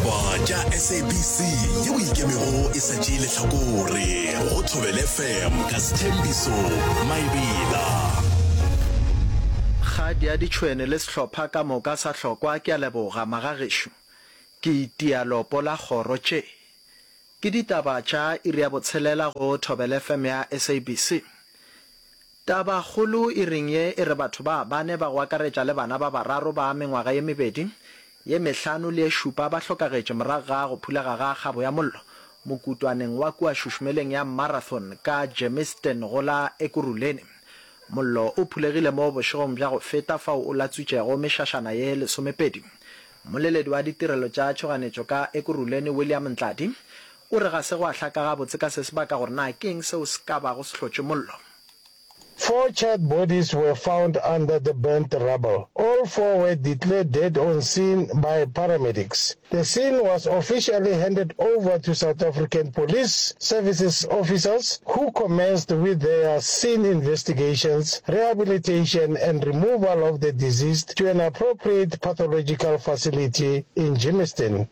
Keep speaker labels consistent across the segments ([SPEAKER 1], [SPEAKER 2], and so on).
[SPEAKER 1] ditlhopha tša SABC ye o ikemego e sa tšee lehlakore go Thobela FM ka Sthembiso Maebela.
[SPEAKER 2] Kgadi ya ditšhwene le sehlopha ka moka sa hlokwa ke a leboga Magagesho ke itialopo la kgoro tše ke ditaba tša iri ya botshelela go Thobela FM ya SABC. Taba kgolo e reng ye e re batho ba bane ba go akaretša le bana ba bararo ba mengwaga ye mebedi ye mehlano le ye šupa ba hlokagetše moraga go phulega ga kgabo ya mollo mokutwaneng wa kua šušumeleng ya marathon ka Germiston go la Ekurhuleni. Mollo o phulegile mo bošegong bja go feta fao o latswitšego mešašana ye 12. Moleledi wa ditirelo tša tšhoganetšo ka Ekurhuleni William Ntladi o re ga se go a hlaka gabotse ka se sebaka gore na keng seo se ka ba go se hlotše mollo.
[SPEAKER 3] 4 charred bodies were found under the burnt rubble. All 4 were declared dead on scene by paramedics. The scene was officially handed over to South African Police Services officers who commenced with their scene investigations, rehabilitation and removal of the deceased to an appropriate pathological facility in Germiston.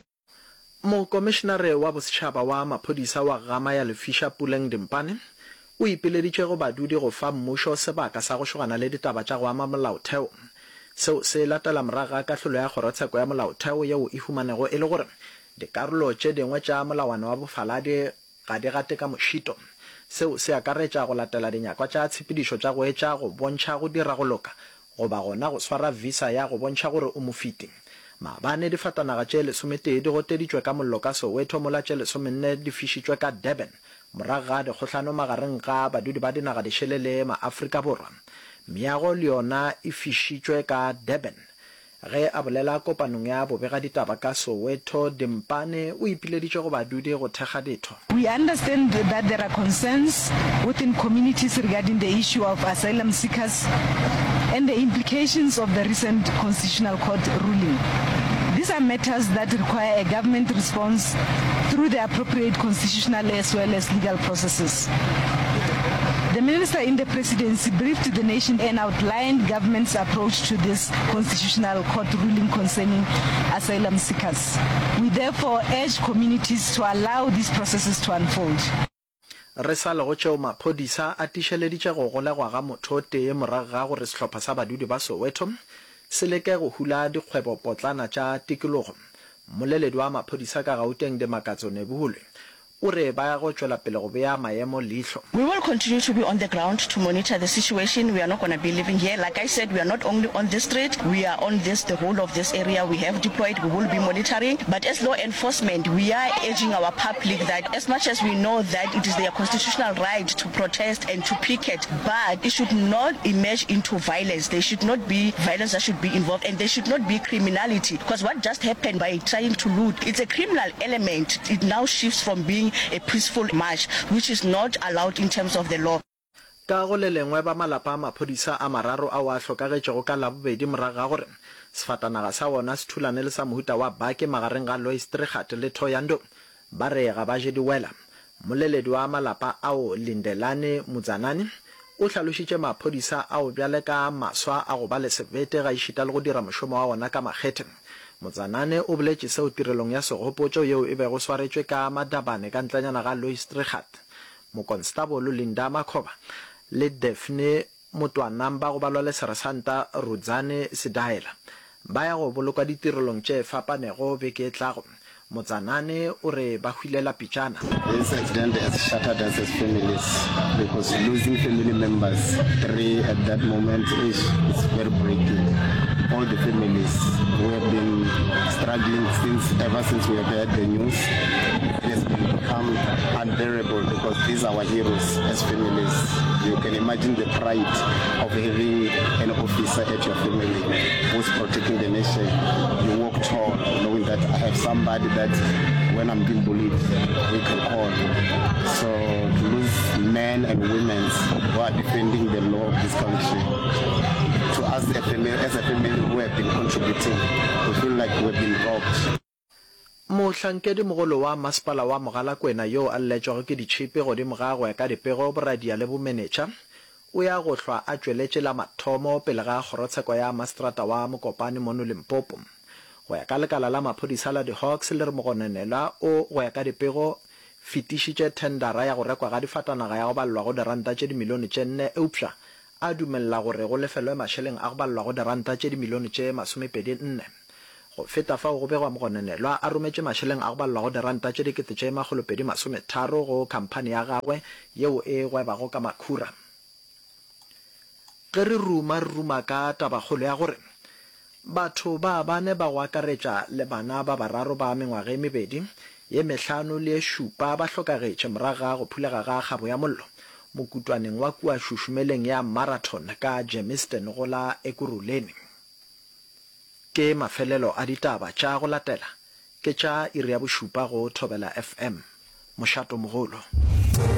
[SPEAKER 2] Mokomishenare wa bosetšhaba wa maphodisa wa Gama ya Lefisha Puleng Dimpane o ipeleditše go badudi go fa mmušo sebaka sa go šogana le ditaba tša go ama molaotheo seo se latela moraga kahlolo ya kgorotsheko ya molaotheo yeo e humanego e le gore dikarolo tše dingwe tša molawana wa bofaladi ga di gate ka mošito seo se akaretša go latela dinyakwa tša tshepedišo tša go etša go bontšha go dira go loka goba gona go swara visa ya go bontšha gore o mofiti. Maabane difatanaga tše 12 di goteditšwe ka mollo ka Soweto mola tše 14 di fišitšwe ka Durban moraga dikgohlano magareng ga badudi ba dinaga di šele le maAfrika Borwa. Meago le yona e fišitšwe ka Durban. Ge a bolela kopanong ya bobega ditaba ka Soweto, Dimpane o ipileditše go badudi go thekga ditho.
[SPEAKER 4] We understand that there are concerns within communities regarding the issue of asylum seekers and the implications of the recent Constitutional Court ruling. These are matters that require a government response through the appropriate constitutional as well as legal processes. The Minister in the Presidency briefed the nation and outlined government's approach to this Constitutional Court ruling concerning asylum seekers. We therefore urge communities to allow these processes to unfold.
[SPEAKER 2] Re sa le go tšeo maphodisa a tišeleditše go golegwa ga motho tee morago ga gore sehlopha sa badudi ba Soweto se leke go hula dikgwebo potlana tša tikologo. Moleledi wa maphodisa ka Gauteng Dimakatso Nebuhule o re ba go tšwela pele go bea maemo leihlo.
[SPEAKER 5] We will continue to be on the ground to monitor the situation. We are not going to be living here. Like I said, we are not only on this street, we are on the whole of this area. We have deployed, we will be monitoring. But as law enforcement, we are urging our public that as much as we know that it is their constitutional right to protest and to picket, but it should not emerge into violence. There should not be violence that should be involved, and there should not be criminality. Because what just happened by trying to loot, it's a criminal element. It now shifts from being a peaceful march, which is not allowed in terms of the law.
[SPEAKER 2] Ka go le lengwe ba malapa a maphodisa a mararo a wa hlokagetšego ka Labobedi moraga gore sefatanaga sa bona se thulane le sa mohuta wa bake magareng ga Lois Trichardt le Thoyando ba re ga ba je diwela. Moleledi wa malapa ao Lindelane Muzanani o hlalošitše maphodisa ao bjale ka maswa a go ba le sebete ga išita le go dira mošomo wa ona ka makgethe. Mozanane o boletše seo tirelong ya segopotšo yeo e be go swaretšwe ka Madabane ka ntlanyana ga Lois Trichardt. Mokonstable Linda Makhoba le Daphne Motwanang ba go balwa le Sersanta Rudzane Sidaela ba ya go boloka ditirelong tše fapanego beke e tlago. Mozanane o re ba hwilela pitšana.
[SPEAKER 6] This accident has shattered us as families because losing family members 3 at that moment is very breaking. All the families who have been struggling ever since we have heard the news, it has become unbearable because these are our heroes as families. You can imagine the pride of having an officer at your family who's protecting the nation. You walk tall knowing that I have somebody that when I'm being bullied, we can call. So to lose men and women who are defending the law of this country, to us as a family who have been contributing, we feel like we've been robbed.
[SPEAKER 2] Mohlankedi mogolo wa masepala wa Mogalakwena yo a lletšwago ke ditšhipi godimo ga go ya ka dipego boradia le bomenetša o ya go hlwa a tšweletše la mathomo pele ga kgorotsheko ya maseterata wa Mokopane mono Limpopo. go ya ka lekala la maphodisa la di-Hawks le re mogononelwa o go ya ka dipego fetišitše tendera ya go rekwa ga difatanaga ya go ballwa go diranta tše dimilione tše 4 eupša a dumella gore go lefelwe mašheleng a go ballwa go diranta tše dimilione tše 24 go feta fao go begwa mogononelwa a rometše mašheleng a go ballwa go diranta tše 230 go khamphane ya gagwe yeo e gwebago ka makhura. Ge re ruma ka tabakgolo ya gore batho ba bane ba go akaretša le bana ba bararo ba mengwaga e 2 ye 5 le 7 ba hlokagetše moraga go phulega ga kgabo ya mollo mokutwaneng wa kua šušumeleng ya marathon ka Germiston go la Ekurhuleni. Ke mafelelo a ditaba tša go latela ke tša iri ya bošupa go Thobela FM. Mošato mogolo.